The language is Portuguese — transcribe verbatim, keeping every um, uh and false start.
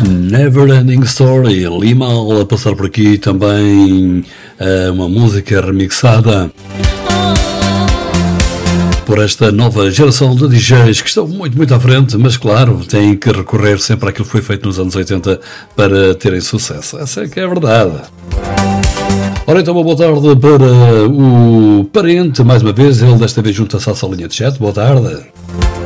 Neverending Story, Limal a passar por aqui também uh, uma música remixada por esta nova geração de D Js que estão muito, muito à frente, mas claro, têm que recorrer sempre àquilo que foi feito nos anos oitenta para terem sucesso. Essa é que é a verdade. Ora então, uma boa tarde para o parente, mais uma vez, ele desta vez junta-se à salinha de chat. Boa tarde.